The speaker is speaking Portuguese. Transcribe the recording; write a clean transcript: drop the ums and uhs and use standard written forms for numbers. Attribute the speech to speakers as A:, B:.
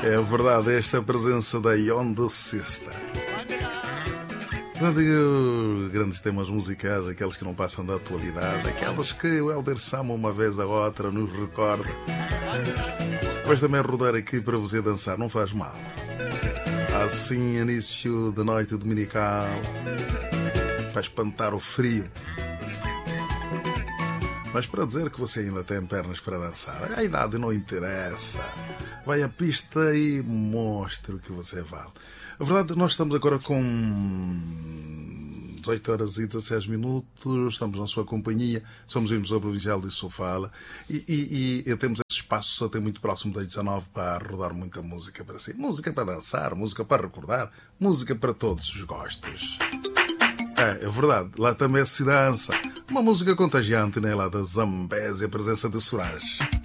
A: É verdade, esta presença da Young Sister. Não digo grandes temas musicais, aqueles que não passam da atualidade, aqueles que o Helder Sama uma vez a outra nos recorda. Depois também rodar aqui para você dançar, não faz mal. Assim, início de noite dominical, para espantar o frio. Mas para dizer que você ainda tem pernas para dançar, a idade não interessa. Vai à pista e mostre o que você vale. A verdade, nós estamos agora com 18 horas e 16 minutos, estamos na sua companhia, somos o Museu Provincial de Sofala e temos esse espaço até muito próximo das 19 para rodar muita música para si. Música para dançar, música para recordar, música para todos os gostos. É verdade, lá também se dança. Uma música contagiante, né? Lá da Zambésia, a presença de Suraj.